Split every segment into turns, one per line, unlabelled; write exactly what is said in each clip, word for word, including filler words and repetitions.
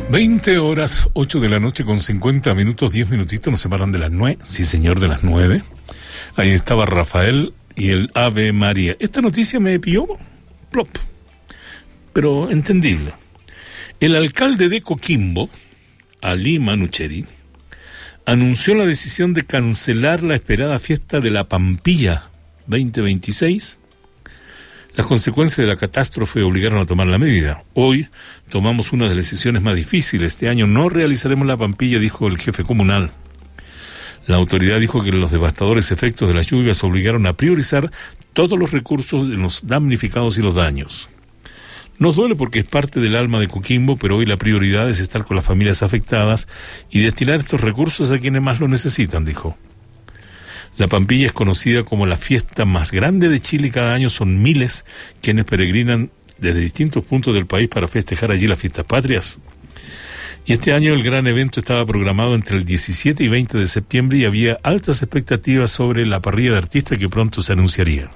veinte horas, ocho de la noche con cincuenta minutos, diez minutitos, nos separan de las nueve, sí señor, de las nueve. Ahí estaba Rafael y el Ave María. Esta noticia me pilló, plop, pero entendible. El alcalde de Coquimbo, Ali Manucheri, anunció la decisión de cancelar la esperada fiesta de la Pampilla veinte veintiséis. Las consecuencias de la catástrofe obligaron a tomar la medida. Hoy tomamos una de las decisiones más difíciles. Este año no realizaremos la Pampilla, dijo el jefe comunal. La autoridad dijo que los devastadores efectos de las lluvias obligaron a priorizar todos los recursos de los damnificados y los daños. Nos duele porque es parte del alma de Coquimbo, pero hoy la prioridad es estar con las familias afectadas y destinar estos recursos a quienes más lo necesitan, dijo. La Pampilla es conocida como la fiesta más grande de Chile y cada año son miles quienes peregrinan desde distintos puntos del país para festejar allí las fiestas patrias. Y este año el gran evento estaba programado entre el diecisiete y veinte de septiembre y había altas expectativas sobre la parrilla de artistas que pronto se anunciaría.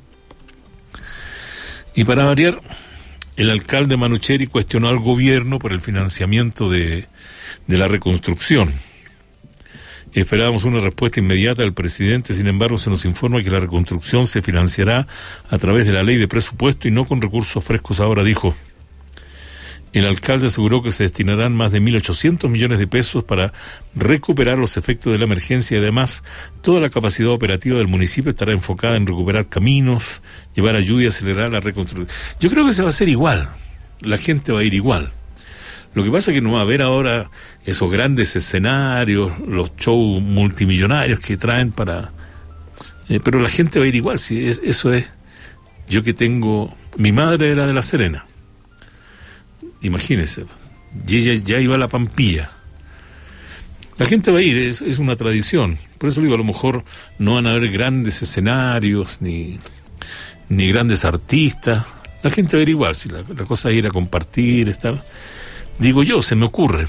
Y para variar, el alcalde Manucheri cuestionó al gobierno por el financiamiento de, de la reconstrucción. Esperábamos una respuesta inmediata del presidente, sin embargo se nos informa que la reconstrucción se financiará a través de la ley de presupuesto y no con recursos frescos ahora, dijo. El alcalde aseguró que se destinarán más de mil ochocientos millones de pesos para recuperar los efectos de la emergencia y además toda la capacidad operativa del municipio estará enfocada en recuperar caminos, llevar ayuda y acelerar la reconstrucción. Yo creo que se va a hacer igual, la gente va a ir igual. Lo que pasa es que no va a haber ahora esos grandes escenarios, los shows multimillonarios que traen para... Eh, pero la gente va a ir igual, si es, eso es... Yo que tengo... Mi madre era de La Serena. Imagínese. Y ella ya iba a la Pampilla. La gente va a ir, es, es una tradición. Por eso digo, a lo mejor no van a haber grandes escenarios, ni, ni grandes artistas. La gente va a ir igual, si la, la cosa es ir a compartir, estar... Digo yo, se me ocurre.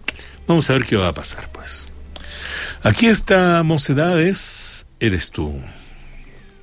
Vamos a ver qué va a pasar, pues. Aquí está Mocedades, eres tú.